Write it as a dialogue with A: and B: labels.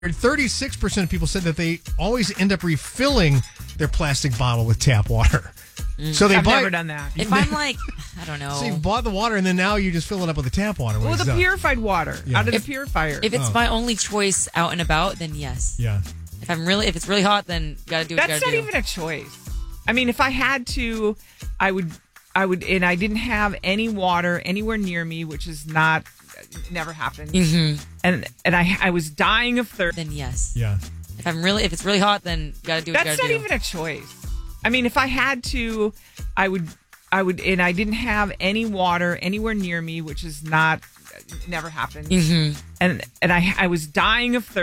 A: 36% of people said that they always end up refilling their plastic bottle with tap water. So
B: I've never done that.
C: If I'm like, I don't know.
A: So you bought the water and then now you just fill it up with the tap water.
B: Well, the purified water out of the purifier.
C: If it's my only choice out and about, then yes.
A: Yeah.
C: If it's really hot, then gotta do what you
B: That's
C: gotta
B: not
C: do.
B: even a choice. I mean, if I had to, I would, and I didn't have any water anywhere near me, which is never happened.
C: Mm-hmm.
B: And I was dying of thirst.
C: Then yes.
A: Yeah.
C: If it's really hot, then gotta do what you
B: That's
C: gotta do.
B: not even a choice. I mean, if I had to, I would, and I didn't have any water anywhere near me, which is never happened.
C: Mm-hmm.
B: And I was dying of thirst.